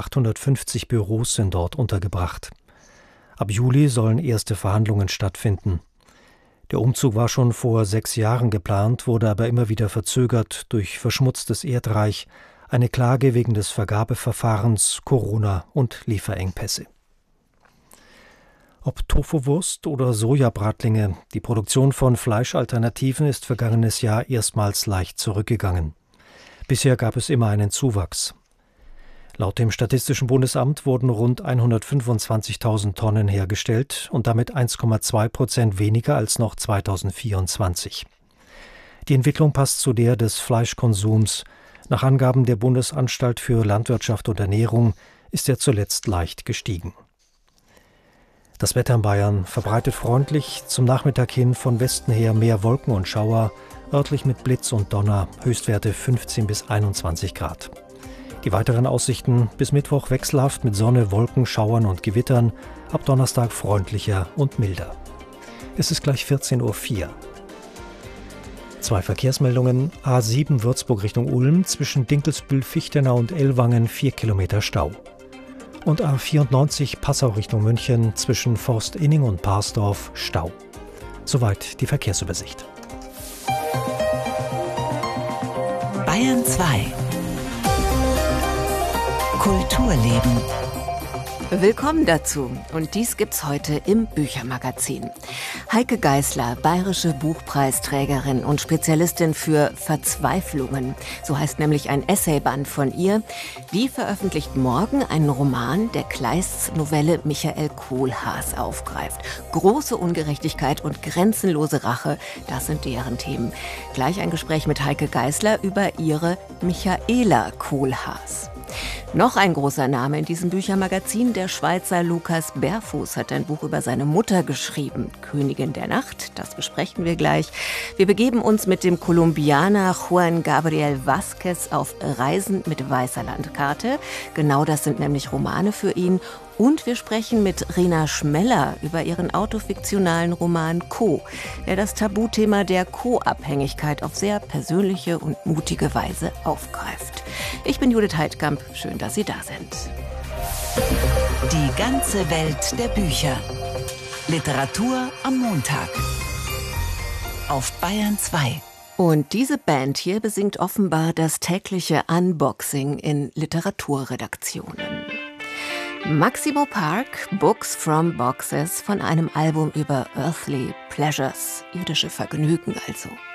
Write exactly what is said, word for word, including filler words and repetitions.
achthundertfünfzig Büros sind dort untergebracht. Ab Juli sollen erste Verhandlungen stattfinden. Der Umzug war schon vor sechs Jahren geplant, wurde aber immer wieder verzögert durch verschmutztes Erdreich, eine Klage wegen des Vergabeverfahrens, Corona und Lieferengpässe. Ob Tofuwurst oder Sojabratlinge, die Produktion von Fleischalternativen ist vergangenes Jahr erstmals leicht zurückgegangen. Bisher gab es immer einen Zuwachs. Laut dem Statistischen Bundesamt wurden rund hundertfünfundzwanzigtausend Tonnen hergestellt und damit eins Komma zwei Prozent weniger als noch zweitausendvierundzwanzig. Die Entwicklung passt zu der des Fleischkonsums. Nach Angaben der Bundesanstalt für Landwirtschaft und Ernährung ist er zuletzt leicht gestiegen. Das Wetter in Bayern verbreitet freundlich, zum Nachmittag hin von Westen her mehr Wolken und Schauer, örtlich mit Blitz und Donner, Höchstwerte fünfzehn bis einundzwanzig Grad. Die weiteren Aussichten bis Mittwoch wechselhaft mit Sonne, Wolken, Schauern und Gewittern, ab Donnerstag freundlicher und milder. Es ist gleich vierzehn Uhr vier. Zwei Verkehrsmeldungen: A sieben Würzburg Richtung Ulm, zwischen Dinkelsbühl, Fichtenau und Ellwangen vier Kilometer Stau. Und A vierundneunzig Passau Richtung München, zwischen Forstinning und Parsdorf Stau. Soweit die Verkehrsübersicht. Bayern zwei. Kulturleben. Willkommen dazu. Und dies gibt's heute im Büchermagazin. Heike Geisler, bayerische Buchpreisträgerin und Spezialistin für Verzweiflungen. So heißt nämlich ein Essayband von ihr. Die veröffentlicht morgen einen Roman, der Kleists Novelle Michael Kohlhaas aufgreift. Große Ungerechtigkeit und grenzenlose Rache, das sind deren Themen. Gleich ein Gespräch mit Heike Geisler über ihre Michaela Kohlhaas. Noch ein großer Name in diesem Büchermagazin, der Schweizer Lukas Berfuß, hat ein Buch über seine Mutter geschrieben. Königin der Nacht, das besprechen wir gleich. Wir begeben uns mit dem Kolumbianer Juan Gabriel Vázquez auf Reisen mit weißer Landkarte. Genau das sind nämlich Romane für ihn. Und wir sprechen mit Rina Schmeller über ihren autofiktionalen Roman Co., der das Tabuthema der Co-Abhängigkeit auf sehr persönliche und mutige Weise aufgreift. Ich bin Judith Heidkamp, schön, dass Sie da sind. Die ganze Welt der Bücher. Literatur am Montag. Auf Bayern zwei. Und diese Band hier besingt offenbar das tägliche Unboxing in Literaturredaktionen. Maximo Park, Books from Boxes, von einem Album über Earthly Pleasures, irdische Vergnügen also.